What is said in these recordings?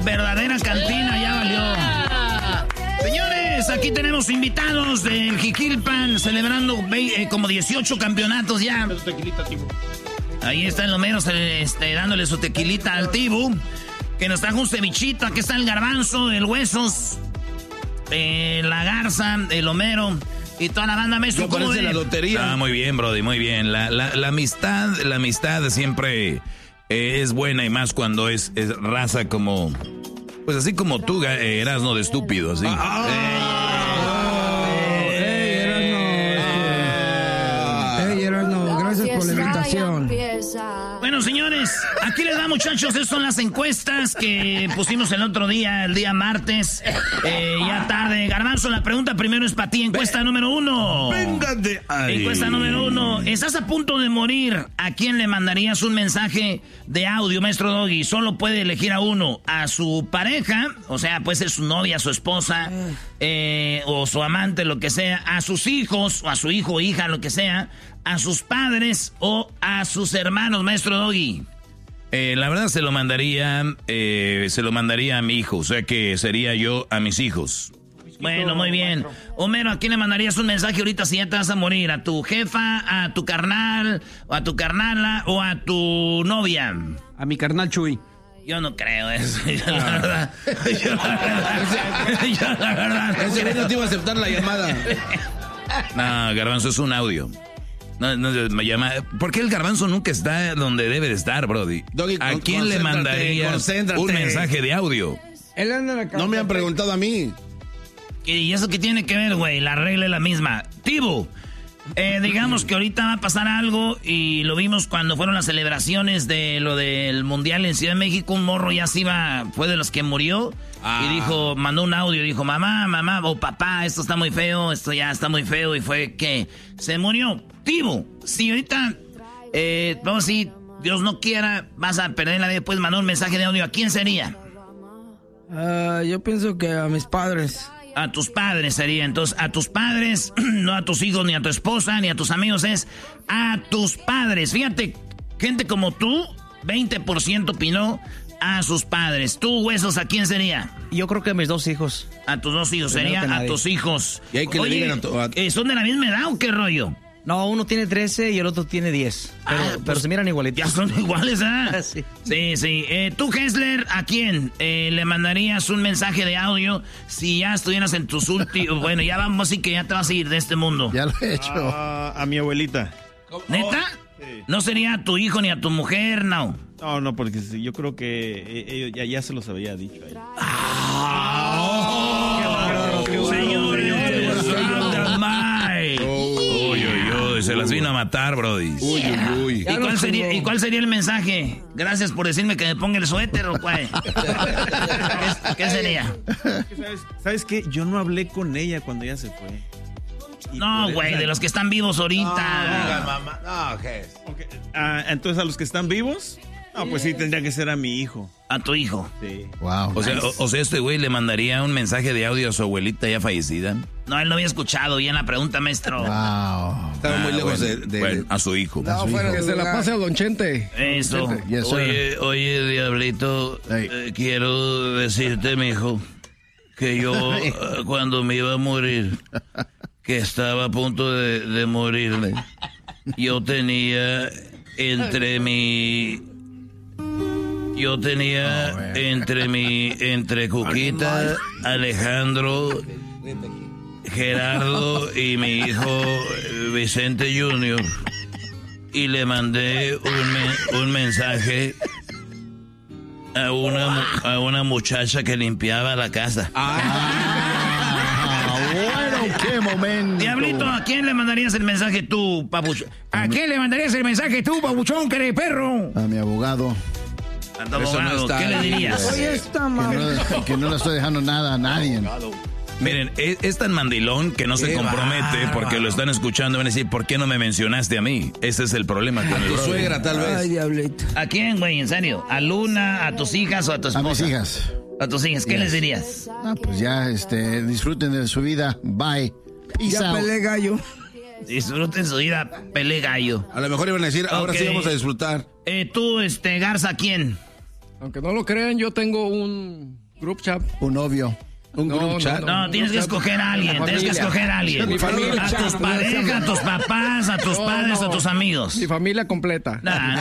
verdadera cantina, ya valió. Señores, aquí tenemos invitados del Jiquilpan celebrando como 18 campeonatos ya. Ahí está el Homero dándole su tequilita al Tibu, que nos trajo un cevichito. Aquí está el Garbanzo, el Huesos, la Garza, el Homero y toda la banda. Maestro, ¿cómo parece la lotería? Ah, muy bien, Brody, muy bien. La amistad siempre es buena, y más cuando es raza como... Pues así como tú, Erasno, de estúpido, así. Erasno, gracias por la invitación. Bueno, señores, aquí les da, muchachos, estas son las encuestas que pusimos el otro día, el día martes, ya tarde. Garbanzo, la pregunta primero es para ti, encuesta número 1. Venga de ahí. Encuesta número 1. ¿Estás a punto de morir? ¿A quién le mandarías un mensaje de audio, maestro Doggy? Solo puede elegir a uno. A su pareja, o sea, puede ser su novia, su esposa, o su amante, lo que sea. A sus hijos, o a su hijo o hija, lo que sea. A sus padres o a sus hermanos, maestro Doggy. La verdad se lo mandaría a mi hijo, o sea que sería yo a mis hijos. Bueno, muy bien. Homero, ¿a quién le mandarías un mensaje ahorita si ya te vas a morir? ¿A tu jefa, a tu carnal, o a tu carnala, o a tu novia? A mi carnal Chuy. Yo no creo eso. Yo la verdad. Ese güey no te iba a aceptar la llamada. No, Garbanzo, es un audio. No, me llama. ¿Por qué el Garbanzo nunca está donde debe de estar, Brody? Doggy, ¿A quién le mandarías un mensaje de audio? Él anda en la casa. No me han preguntado a mí. ¿Y eso qué tiene que ver, güey? La regla es la misma. Tibu, digamos que ahorita va a pasar algo y lo vimos cuando fueron las celebraciones de lo del Mundial en Ciudad de México. Un morro ya se iba, fue de los que murió. Y dijo, mandó un audio, dijo, mamá, o papá, esto está muy feo, esto ya está muy feo. Y fue que se murió. Tibu, si ahorita, vamos a decir, Dios no quiera, vas a perder la vida, puedes mandar un mensaje de audio. ¿A quién sería? Yo pienso que a mis padres. A tus padres sería. Entonces, a tus padres, no a tus hijos, ni a tu esposa, ni a tus amigos, es a tus padres. Fíjate, gente como tú, 20% opinó a sus padres. ¿Tú, Huesos, a quién sería? Yo creo que a mis 2 hijos. A tus 2 hijos, sería a tus hijos. Y hay que le digan ¿son de la misma edad o qué rollo? No, uno tiene 13 y el otro tiene 10. Pero se miran igualitos. Ya son iguales, ¿ah? Sí. Sí. Tú, Hessler, ¿a quién le mandarías un mensaje de audio si ya estuvieras en tus últimos... Bueno, ya vamos, así que ya te vas a ir de este mundo. Ya lo he hecho. A mi abuelita. ¿Neta? Sí. ¿No sería a tu hijo ni a tu mujer, no? No, porque yo creo que ellos ya se los había dicho ahí. Señores, se las vino a matar, Brody. Uy. ¿Y cuál sería el mensaje? Gracias por decirme que me ponga el suéter, ¿o cuál? ¿Qué sería? ¿Sabes qué? Yo no hablé con ella cuando ella se fue. No, güey, de los que están vivos ahorita. Okay. Entonces, a los que están vivos, no, pues sí, tendría que ser a mi hijo. A tu hijo. Sí. Wow. O sea, este güey le mandaría un mensaje de audio a su abuelita ya fallecida. No, él no había escuchado bien la pregunta, maestro. Wow. Estaba muy lejos Bueno, a su hijo. No, fuera que se la pase a Don Chente. Eso. Yes, sir. Oye, Diablito, quiero decirte, mijo, que yo cuando me iba a morir, que estaba a punto de morirme, yo tenía entre Cuquita, Alejandro, Gerardo y mi hijo Vicente Jr. Y le mandé un mensaje a una muchacha que limpiaba la casa. Bueno, qué momento. Diablito, ¿a quién le mandarías el mensaje tú, papuchón? ¿A quién le mandarías el mensaje tú, papuchón, que eres perro? A mi abogado. A tu abogado, ¿qué le dirías? Oye, está mal. Que no le estoy dejando nada a nadie. Miren, es tan mandilón que no se compromete porque lo están escuchando. Van a decir, ¿por qué no me mencionaste a mí? Ese es el problema con el Tu brother. suegra, tal vez. Ay, diablito. ¿A quién, güey? ¿En serio? ¿A Luna, a tus hijas o a tu A esposa? mis hijas. A tus hijas, ¿qué les dirías? Pues ya, disfruten de su vida. Bye. Peace Ya out. pelé gallo. Disfruten su vida, pelé gallo. A lo mejor iban a decir, ahora Ok. sí vamos a disfrutar. Tú, Garza, ¿a quién? A Aunque no lo crean, yo tengo un group chat. Un novio. Un group chat. No, tienes que escoger a alguien. Tienes que escoger a alguien. Mi familia. A tus parejas, a tus papás, a tus padres, a tus amigos. Mi familia completa.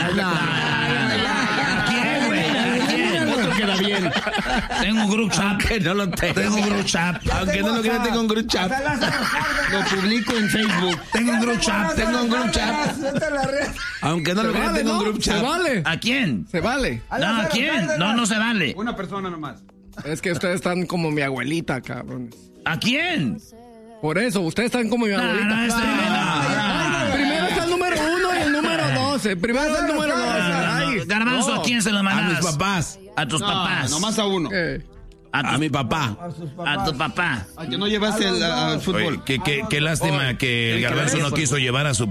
¿A quién, güey? ¿A quién? Otro queda bien. Tengo un group chat. Aunque no lo tengo. Tengo un group chat. Aunque no lo quiera, tengo un group chat. Lo publico en Facebook. Tengo un group chat. Tengo un group chat. Aunque no lo quiera, tengo un group chat. Se vale. ¿A quién? Se vale. No, ¿a quién? No se vale. Una persona nomás. Es que ustedes están como mi abuelita, cabrones. ¿A quién? Por eso, ustedes están como mi abuelita. Primero está el número 1 y el número 12. Primero está el número 12. Garbanzo, ¿a quién se lo A mandas? mis papás. A tus papás. Nomás a uno. A mi papá. A tu papá. Al que no llevaste al fútbol. Oye, qué lástima que el Garbanzo no quiso llevar a su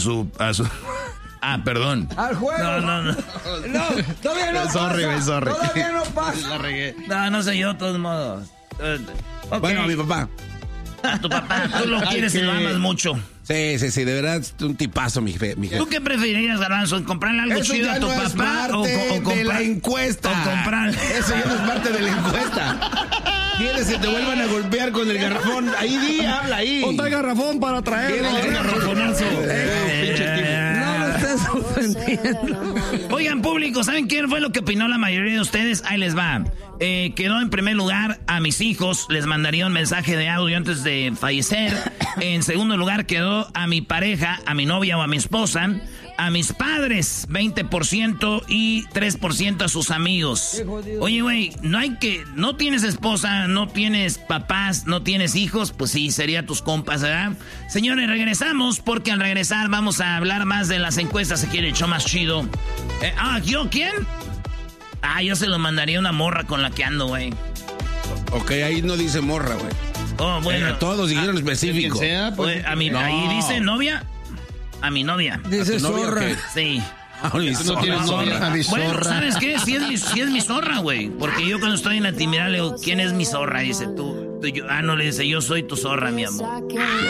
perdón. Al juego. No. Todavía no Sorry. Todavía no pasa. La regué. No sé yo, de todos modos. Okay. Bueno, a mi papá. A tu papá. Tú lo quieres y lo amas mucho. Sí, de verdad, es un tipazo, mi jefe. ¿Tú qué preferirías, Garbanzo? ¿Comprarle algo Eso chido ya a tu no es papá parte de comprar la encuesta. O comprar? Eso ya no es parte de la encuesta. ¿Quieres que te vuelvan a golpear con el garrafón? Ahí habla ahí. Ponte el garrafón para traerlo. ¿Quieres el garrafonazo? No lo estés ofendiendo. Oigan, público, ¿saben quién fue lo que opinó la mayoría de ustedes? Ahí les va. Quedó en primer lugar a mis hijos. Les mandaría un mensaje de audio antes de fallecer. En segundo lugar quedó a mi pareja, a mi novia o a mi esposa. A mis padres, 20% y 3% a sus amigos. Oye, güey, no tienes esposa, no tienes papás, no tienes hijos, pues sí, sería tus compas, ¿verdad? Señores, regresamos, porque al regresar vamos a hablar más de las encuestas, se quiere el show más chido. ¿Yo quién? Yo se lo mandaría a una morra con la que ando, güey. Ok, ahí no dice morra, güey. Oh, bueno. Todos dijeron específico. Pues, ahí dice novia. A mi novia. Dice zorra. Sí. No tienes novia. Bueno, ¿sabes qué? Sí es mi zorra, güey. Porque yo cuando estoy en la intimidad le digo, ¿quién es mi zorra? Dice, tú yo. No, le dice, yo soy tu zorra, mi amor.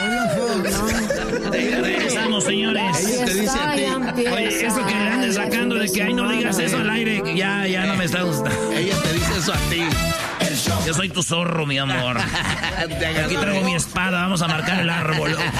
Regresamos, señores. Ella te dice a ti. Oye, eso que le andes sacando de que, no digas eso al aire, que ya no me está gustando. Ella te dice eso a ti. Yo soy tu zorro, mi amor. Aquí traigo mi espada, vamos a marcar el árbol.